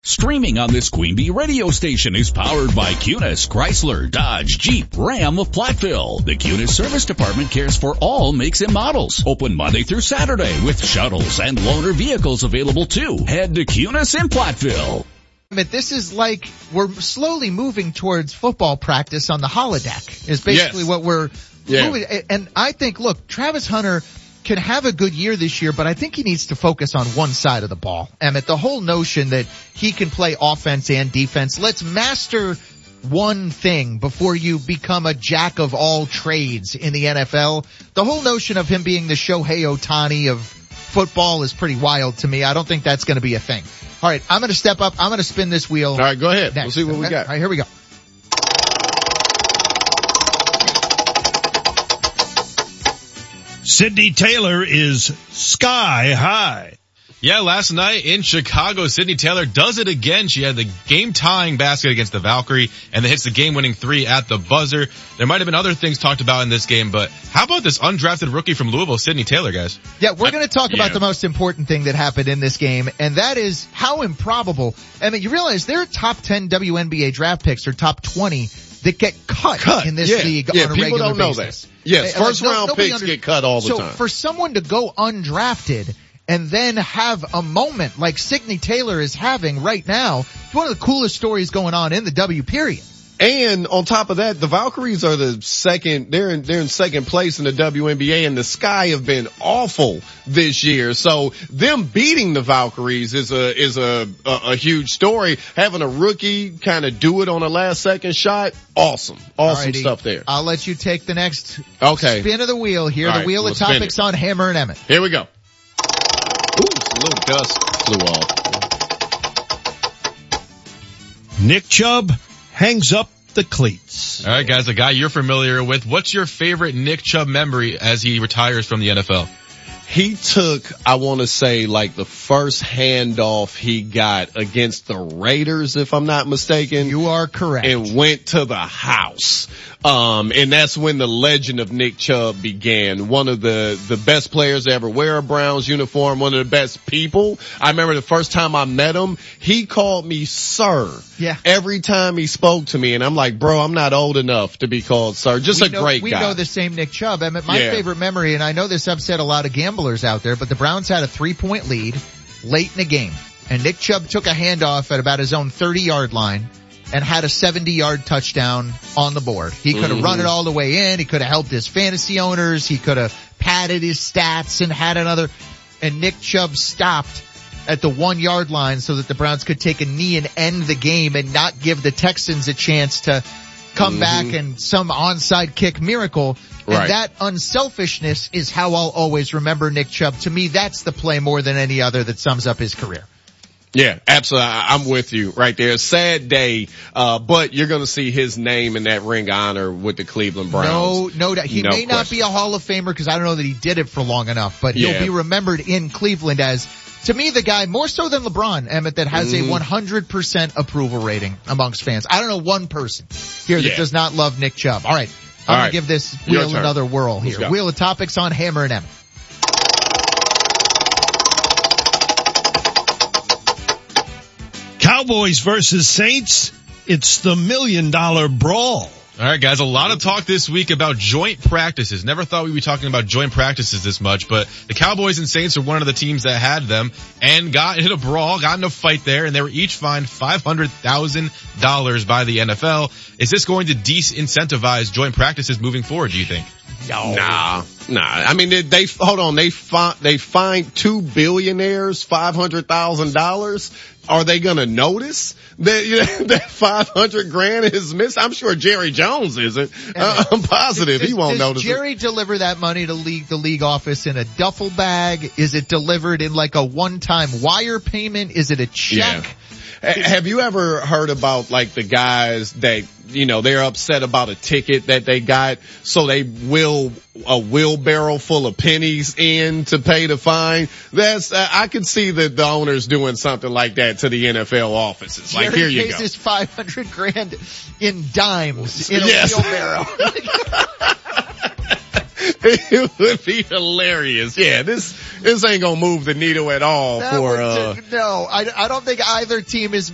Streaming on this Queen Bee radio station is powered by Cunis, Chrysler, Dodge, Jeep, Ram of Platteville. The Cunis Service Department cares for all makes and models. Open Monday through Saturday with shuttles and loaner vehicles available too. Head to Cunis in Platteville. This is like we're slowly moving towards football practice on the holodeck is basically what we're moving. And I think, look, Travis Hunter can have a good year this year, but I think he needs to focus on one side of the ball. Emmett, the whole notion that he can play offense and defense, let's master one thing before you become a jack of all trades in the NFL. The whole notion of him being the Shohei Ohtani of football is pretty wild to me. I don't think that's going to be a thing. All right, I'm going to step up. I'm going to spin this wheel. All right, go ahead. Next. We'll see what we got. All right, here we go. Sydney Taylor is sky high. Yeah, last night in Chicago, Sydney Taylor does it again. She had the game-tying basket against the Valkyrie and then hits the game-winning three at the buzzer. There might have been other things talked about in this game, but how about this undrafted rookie from Louisville, Sydney Taylor, guys? Yeah, we're going to talk about the most important thing that happened in this game, and that is how improbable. I mean, you realize their top 10 WNBA draft picks are top 20 that get cut in this league on a regular basis. People don't know that. Yes, first-round picks get cut all the time. So for someone to go undrafted and then have a moment like Sydney Taylor is having right now, it's one of the coolest stories going on in the W period. And on top of that, the Valkyries are they're in second place in the WNBA, and the Sky have been awful this year. So them beating the Valkyries is a huge story. Having a rookie kind of do it on a last second shot, awesome Alrighty. Stuff there. I'll let you take the next spin of the wheel here. All the wheel of topics on Hammer and Emmett. Here we go. Ooh, a little dust flew off. Nick Chubb hangs up the cleats. All right, guys, a guy you're familiar with. What's your favorite Nick Chubb memory as he retires from the NFL? He took, I want to say, like the first handoff he got against the Raiders, if I'm not mistaken. You are correct. And went to the house. And that's when the legend of Nick Chubb began. One of the best players to ever wear a Browns uniform, one of the best people. I remember the first time I met him, he called me sir. Yeah. Every time he spoke to me, and I'm like, bro, I'm not old enough to be called sir. Just a great guy. We know the same Nick Chubb. I mean, my favorite memory, and I know this upset a lot of gamblers out there, but the Browns had a 3-point lead late in the game, and Nick Chubb took a handoff at about his own 30-yard line and had a 70-yard touchdown on the board. He could have run it all the way in. He could have helped his fantasy owners. He could have padded his stats and had another. And Nick Chubb stopped at the 1-yard line so that the Browns could take a knee and end the game and not give the Texans a chance to come back and some onside kick miracle. And that unselfishness is how I'll always remember Nick Chubb. To me, that's the play more than any other that sums up his career. Yeah, absolutely. I'm with you right there. Sad day, but you're going to see his name in that ring of honor with the Cleveland Browns. No doubt. He may not be a Hall of Famer because I don't know that he did it for long enough, but he'll be remembered in Cleveland as, to me, the guy more so than LeBron, Emmett, that has a 100% approval rating amongst fans. I don't know one person here that does not love Nick Chubb. All right. I'm going to give this wheel another whirl here. Wheel of topics on Hammer and Emmett. Cowboys versus Saints. It's the $1 million brawl. All right, guys, a lot of talk this week about joint practices. Never thought we'd be talking about joint practices this much, but the Cowboys and Saints are one of the teams that had them and got in a brawl, got in a fight there, and they were each fined $500,000 by the NFL. Is this going to de-incentivize joint practices moving forward, do you think? No. Nah. I mean, they fined two billionaires $500,000. Are they gonna notice that $500,000 is missed? I'm sure Jerry Jones isn't. I'm positive he won't notice. Does Jerry deliver that money to the league office in a duffel bag? Is it delivered in like a one-time wire payment? Is it a check? Yeah. Have you ever heard about like the guys that, you know, they're upset about a ticket that they got, so they will a wheelbarrow full of pennies in to pay the fine? That's, I could see that the owners doing something like that to the NFL offices. Like, here you go. Jerry pays his $500,000 in dimes in a wheelbarrow. It would be hilarious. Yeah, this ain't gonna move the needle at all No, I don't think either team is